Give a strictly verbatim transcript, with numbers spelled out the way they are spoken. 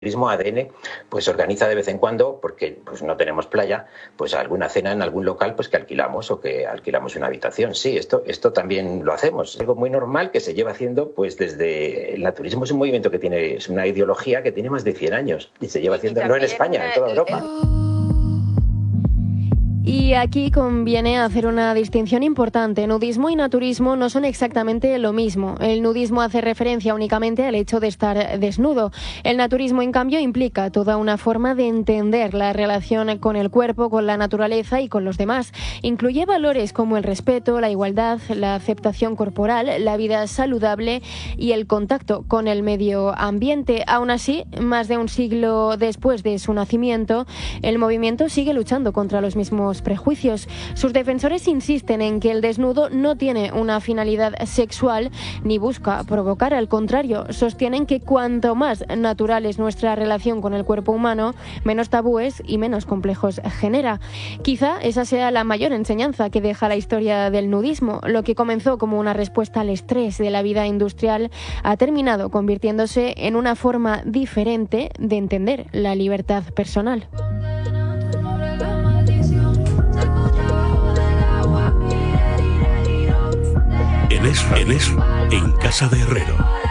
Turismo A D N pues organiza de vez en cuando, porque pues no tenemos playa, pues alguna cena en algún local pues que alquilamos o que alquilamos una habitación. Sí, esto esto también lo hacemos. Es algo muy normal que se lleva haciendo pues desde... El naturismo es un movimiento que tiene, es una ideología que tiene más de cien años y se lleva haciendo, no en España, en toda Europa. Y aquí conviene hacer una distinción importante. Nudismo y naturismo no son exactamente lo mismo. El nudismo hace referencia únicamente al hecho de estar desnudo. El naturismo, en cambio, implica toda una forma de entender la relación con el cuerpo, con la naturaleza y con los demás. Incluye valores como el respeto, la igualdad, la aceptación corporal, la vida saludable y el contacto con el medio ambiente. Aún así, más de un siglo después de su nacimiento, el movimiento sigue luchando contra los mismos prejuicios. Sus defensores insisten en que el desnudo no tiene una finalidad sexual ni busca provocar, al contrario, sostienen que cuanto más natural es nuestra relación con el cuerpo humano, menos tabúes y menos complejos genera. Quizá esa sea la mayor enseñanza que deja la historia del nudismo. Lo que comenzó como una respuesta al estrés de la vida industrial ha terminado convirtiéndose en una forma diferente de entender la libertad personal. En eso, en eso, en Casa de Herrero.